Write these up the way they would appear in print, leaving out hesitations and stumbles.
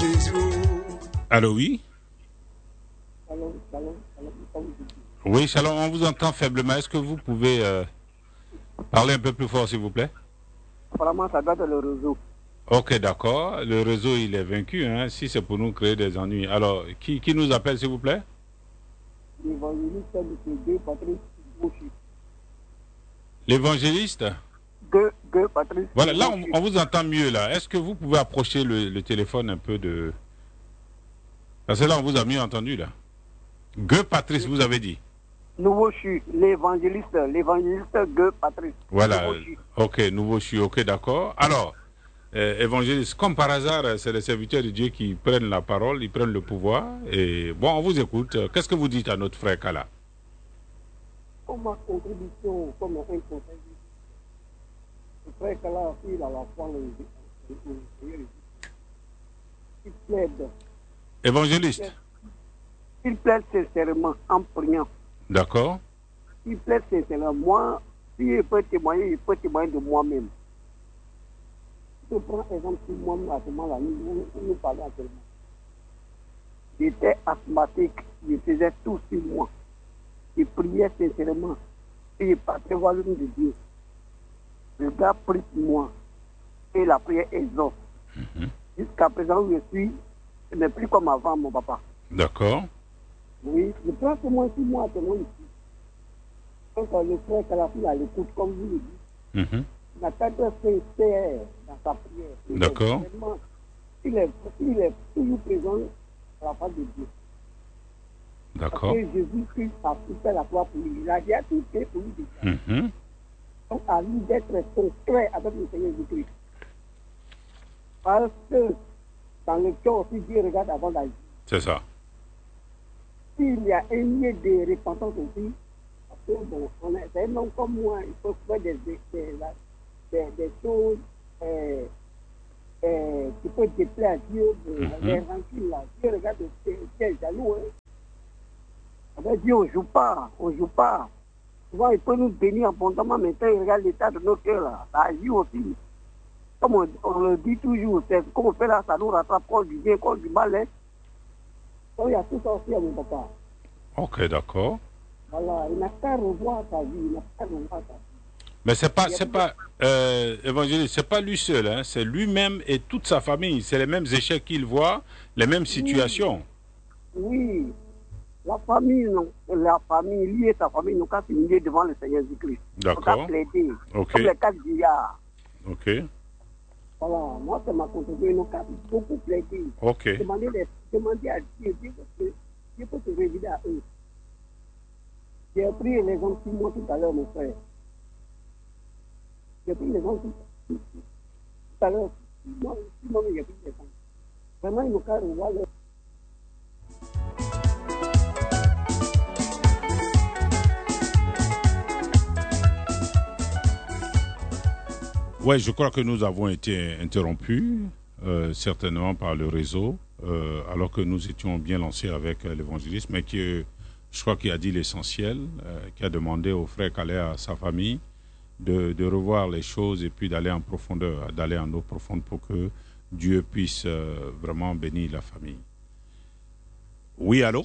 Allô, oui. Oui, Shalom, on vous entend faiblement. Est-ce que vous pouvez parler un peu plus fort, s'il vous plaît? Apparemment, ça doit être le réseau. Ok, d'accord. Le réseau, il est vaincu, hein, si c'est pour nous créer des ennuis. Alors, qui nous appelle, s'il vous plaît? L'évangéliste de Gueux Patrice Bouchi. L'évangéliste? Gueux Patrice. Voilà, là, on vous entend mieux, là. Est-ce que vous pouvez approcher le téléphone un peu de... Parce que là, on vous a mieux entendu, là. Gueux Patrice, vous avez dit? Nouveau Chu, l'évangéliste Gueux Patrice. Voilà, ok, Nouveau Chu, ok, d'accord. Alors, évangéliste, comme par hasard, c'est les serviteurs de Dieu qui prennent la parole, ils prennent le pouvoir. Et bon, on vous écoute. Qu'est-ce que vous dites à notre frère Kala? Comme ma contribution, comme un conseil, le frère Kala a fait à la foi il plaide. Évangéliste. Il plaide sincèrement en priant. D'accord. Il plaide sincèrement. Moi, s'il peut témoigner, il peut témoigner de moi-même. Je prends exemple sur moi-même à ce moment-là, nous parlons actuellement. J'étais asthmatique, je faisais tout sur moi. Je priais sincèrement et je partais voir l'homme de Dieu. Le gars prie pour moi et la prière exauce. Jusqu'à présent, je ne plus comme avant, mon papa. D'accord. Oui, je prends témoin sur moi, témoin ici. Donc, le frère Kalafi à l'écoute, comme vous le dites, il n'a pas été sincère dans sa prière. D'accord. Il est toujours présent à la face de Dieu. D'accord. Parce que Jésus-Christ a fait la croix pour lui. Il a déjà tout fait pour lui. Donc, à lui d'être concret avec le Seigneur Jésus-Christ. Parce que dans le cœur aussi, Dieu regarde avant d'agir. C'est ça. S'il y a un lieu de repentance aussi, parce que bon, c'est un homme comme moi, il faut faire des choses qui peuvent déplaire à Dieu, les rancunes là. Dieu regarde, c'est jaloux. Avec Dieu, on ne joue pas. Souvent, il peut nous bénir abondamment, mais quand il regarde l'état de nos cœurs là, ça agit aussi. Comme on le dit toujours, c'est comme on fait là, ça nous rattrape contre du bien, contre du mal. Hein. Donc, il y a tout ça aussi à mon papa. Ok, d'accord. Voilà, il n'a qu'à revoir sa vie, sa vie. Mais c'est pas, évangéliste, c'est pas lui seul, hein, c'est lui-même et toute sa famille. C'est les mêmes échecs qu'il voit, les mêmes situations. Oui, la famille, lui et sa famille n'ont qu'à s'unir devant le Seigneur Jésus-Christ. D'accord. N'ont qu'à plaider, Ok. comme les 4 billards. Ok. Voilà, moi c'est ma contribution, ils n'ont qu'à beaucoup plaider. Ok. Demander à Dieu, Dieu peut se révéler à eux. J'ai pris l'exemple sur moi tout à l'heure, mon frère. J'ai pris l'exemple tout à l'heure. Moi, j'ai pris l'exemple. Vraiment, ils n'ont qu'à revoir leur... Oui, je crois que nous avons été interrompus, certainement par le réseau, alors que nous étions bien lancés avec l'évangélisme, mais qui, je crois qu'il a dit l'essentiel, qui a demandé au frère Calais, à sa famille, de revoir les choses et puis d'aller en profondeur, d'aller en eau profonde pour que Dieu puisse vraiment bénir la famille. Oui, allô?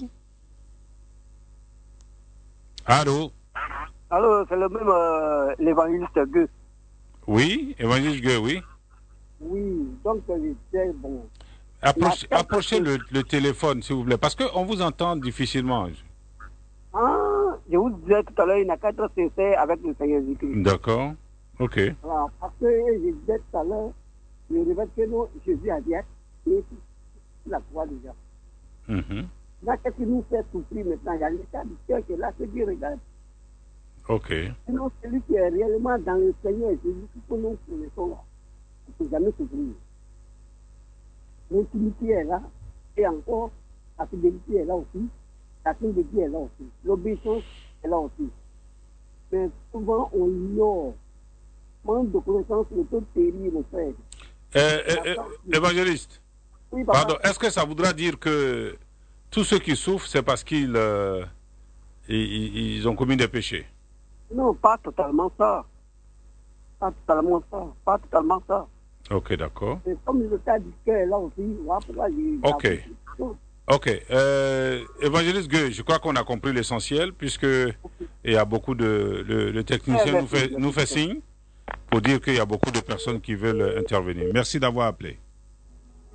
Allô? Allô, c'est le même l'évangéliste Gueux. Oui, évangéliste Gueux, oui. Oui, donc c'est bon. Approchez le téléphone, s'il vous plaît, parce qu'on vous entend difficilement. Ah, je vous disais tout à l'heure, il n'a qu'à être sincère avec le Seigneur Jésus-Christ. D'accord, ok. Voilà, parce que je disais tout à l'heure, je répète que non, Jésus a dit, et la croix déjà. Là, qu'est-ce qui nous fait souffrir maintenant? Il y a l'état du cœur qui est là, que Dieu regarde. Ok. Sinon, celui qui est réellement dans le Seigneur Jésus, qui peut nous connaître là, on ne peut jamais souffrir. L'intimité est là, et encore, la fidélité est là aussi, la crainte de Dieu est là aussi, l'obéissance est là aussi. Mais souvent, on ignore. Manque de connaissance, le taux périr, mon frère. Évangéliste, oui, pardon, est-ce que ça voudra dire que tous ceux qui souffrent, c'est parce qu'ils ils ont commis des péchés? Non, pas totalement ça. Pas totalement ça. Ok, d'accord. Et comme le cas du cœur est là aussi, voilà pourquoi j'ai... Ok. Ok. Évangéliste Gueux, je crois qu'on a compris l'essentiel, puisque il y a beaucoup de... Le technicien nous fait signe pour dire qu'il y a beaucoup de personnes qui veulent intervenir. Merci d'avoir appelé.